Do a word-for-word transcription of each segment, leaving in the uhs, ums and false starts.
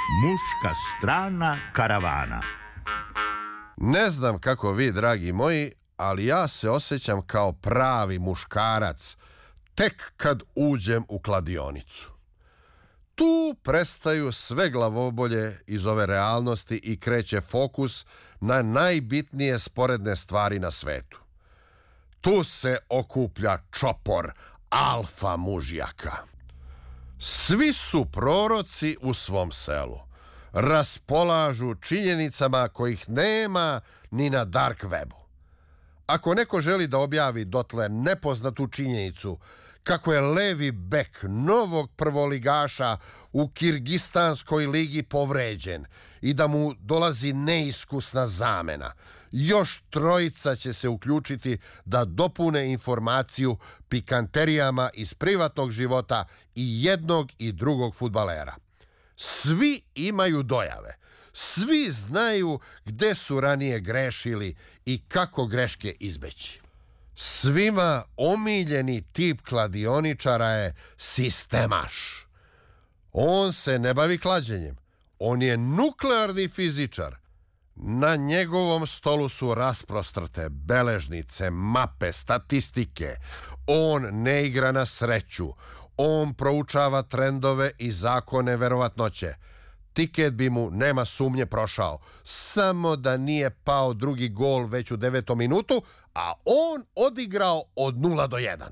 Muška strana karavana. Ne znam kako vi, dragi moji, ali ja se osjećam kao pravi muškarac tek kad uđem u kladionicu. Tu prestaju sve glavobolje iz ove realnosti i kreće fokus na najbitnije sporedne stvari na svetu. Tu se okuplja čopor alfa mužjaka. Svi su proroci u svom selu. Raspolažu činjenicama kojih nema ni na dark webu. Ako neko želi da objavi dotle nepoznatu činjenicu kako je levi bek novog prvoligaša u Kirgistanskoj ligi povređen i da mu dolazi neiskusna zamena, još trojica će se uključiti da dopune informaciju pikanterijama iz privatnog života i jednog i drugog fudbalera. Svi imaju dojave, svi znaju gde su ranije grešili i kako greške izbeći. Svima omiljeni tip kladioničara je sistemaš. On se ne bavi klađenjem, on je nuklearni fizičar. Na njegovom stolu su rasprostrte beležnice, mape, statistike. On ne igra na sreću, on proučava trendove i zakone verovatnoće. Tiket bi mu, nema sumnje, prošao, samo da nije pao drugi gol već u devetom minutu, a on odigrao od nula do jedan.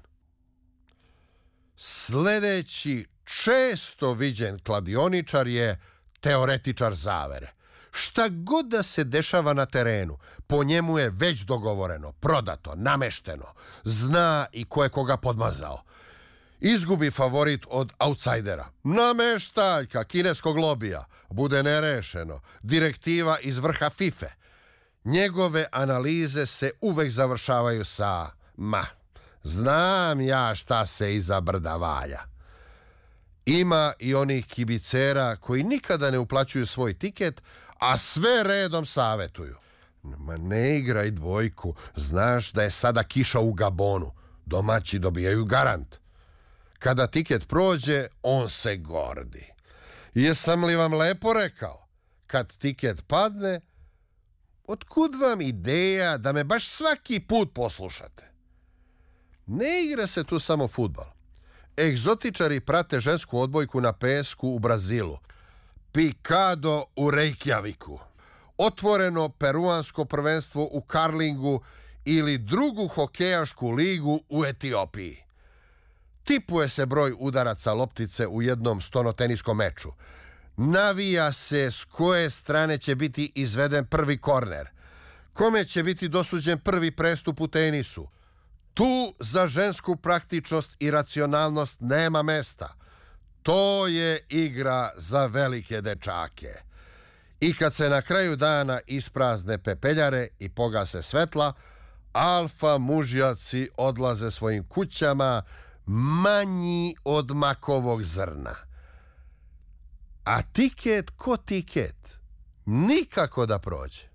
Sledeći često viđen kladioničar je teoretičar zavere. Šta god da se dešava na terenu, po njemu je već dogovoreno, prodato, namešteno, zna i ko je koga podmazao. Izgubi favorit od autsajdera. Nameštaljka kineskog lobija. Bude nerešeno. Direktiva iz vrha fife. Njegove analize se uvek završavaju sa ma, znam ja šta se iza brda valja. Ima i onih kibicera koji nikada ne uplaćuju svoj tiket, a sve redom savetuju. Ma ne igraj dvojku, znaš da je sada kiša u Gabonu. Domaći dobijaju garant. Kada tiket prođe, on se gordi. Jesam li vam lepo rekao? Kad tiket padne, otkud vam ideja da me baš svaki put poslušate? Ne igra se tu samo fudbal. Egzotičari prate žensku odbojku na pesku u Brazilu, pikado u Reykjaviku, otvoreno peruansko prvenstvo u karlingu ili drugu hokejašku ligu u Etiopiji. Tipuje se broj udaraca loptice u jednom stonoteniskom meču. Navija se s koje strane će biti izveden prvi korner. Kome će biti dosuđen prvi prestup u tenisu. Tu za žensku praktičnost i racionalnost nema mesta. To je igra za velike dečake. I kad se na kraju dana isprazne pepeljare i pogase svetla, alfa mužjaci odlaze svojim kućama manji od makovog zrna. A tiket ko tiket, nikako da prođe.